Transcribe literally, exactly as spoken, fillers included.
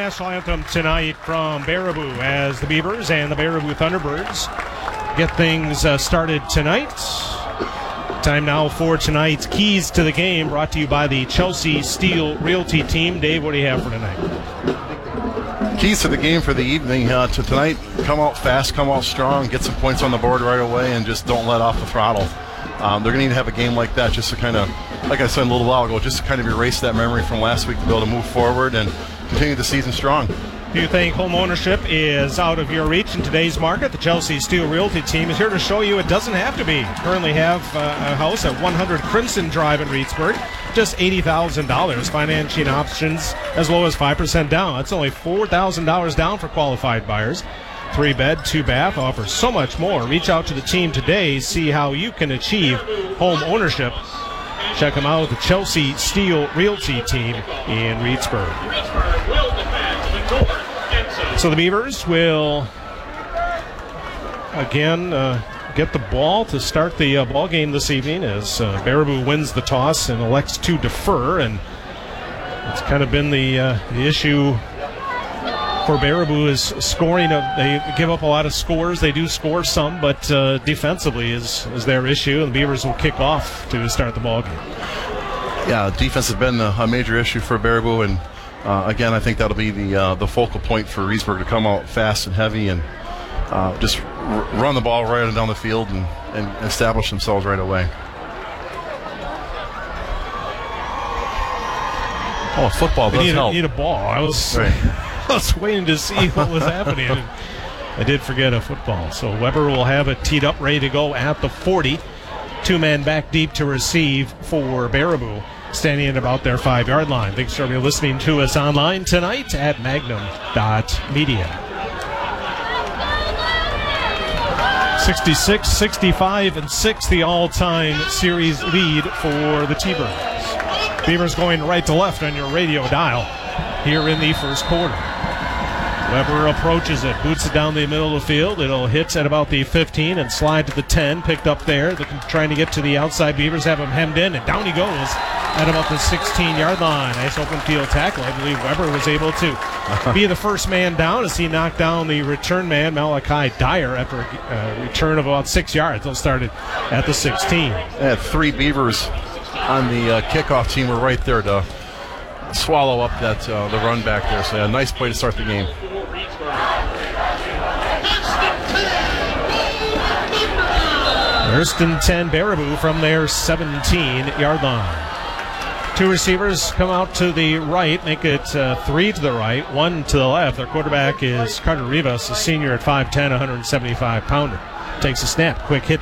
national anthem tonight from Baraboo as the Beavers and the Baraboo Thunderbirds get things uh, started tonight. Time now for tonight's Keys to the Game, brought to you by the Chelsea Steel Realty Team. Dave, what do you have for tonight? Keys to the game for the evening uh, to tonight: come out fast, come out strong, get some points on the board right away, and just don't let off the throttle. Um, they're going to need to have a game like that just to kind of, like I said a little while ago, just to kind of erase that memory from last week to be able to move forward and continue the season strong. Do you think home ownership is out of your reach in today's market? The Chelsea Steel Realty Team is here to show you it doesn't have to be. Currently have uh, a house at one hundred Crimson Drive in Reedsburg, just eighty thousand dollars. Financing options as low as five percent down. That's only four thousand dollars down for qualified buyers. Three bed, two bath, offers so much more. Reach out to the team today, see how you can achieve home ownership. Check them out at the Chelsea Steel Realty Team in Reedsburg. So the Beavers will again uh, get the ball to start the uh, ball game this evening as uh, Baraboo wins the toss and elects to defer, and it's kind of been the, uh, the issue for Baraboo is scoring. A, they give up a lot of scores. They do score some, but uh, defensively is, is their issue, and the Beavers will kick off to start the ball game. Yeah, defense has been a, a major issue for Baraboo, and Uh, again, I think that'll be the uh, the focal point for Reedsburg to come out fast and heavy and uh, just r- run the ball right down the field and, and establish themselves right away. Oh, football does we need help. A, need a ball. I was, right. I was waiting to see what was happening. And I did forget a football. So Weber will have it teed up, ready to go at the forty. Two men back deep to receive for Baraboo, standing at about their five-yard line. Thanks for listening to us online tonight at magnum dot media. sixty-six, sixty-five, and six, the all-time series lead for the T-Birds. Beavers going right to left on your radio dial here in the first quarter. Weber approaches it, boots it down the middle of the field. It'll hit at about the fifteen and slide to the ten, picked up there. They're trying to get to the outside. Beavers have him hemmed in, and down he goes at about the sixteen-yard line. Nice open field tackle. I believe Weber was able to be the first man down as he knocked down the return man, Malachi Dyer, after a return of about six yards. They'll start it at the sixteen. Yeah, three Beavers on the uh, kickoff team were right there to swallow up that uh, the run back there. So a nice play to start the game. First and ten, Baraboo from their seventeen-yard line. Two receivers come out to the right, make it uh, three to the right, one to the left. Their quarterback is Carter Rivas, a senior at five ten, one hundred seventy-five pounder. Takes a snap, quick hit